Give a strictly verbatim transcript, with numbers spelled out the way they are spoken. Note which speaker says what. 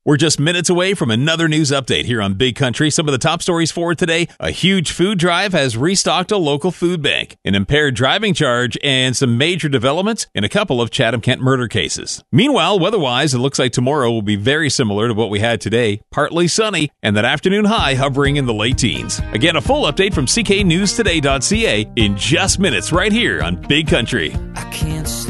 Speaker 1: We're just minutes away from another news update here on Big Country. Some of the top stories for today: a huge food drive has restocked a local food bank, an impaired driving charge, and some major developments in a couple of Chatham-Kent murder cases. Meanwhile, weather-wise, it looks like tomorrow will be very similar to what we had today, partly sunny, and that afternoon high hovering in the late teens. Again, a full update from c k news today dot c a in just minutes right here on Big Country.
Speaker 2: I can't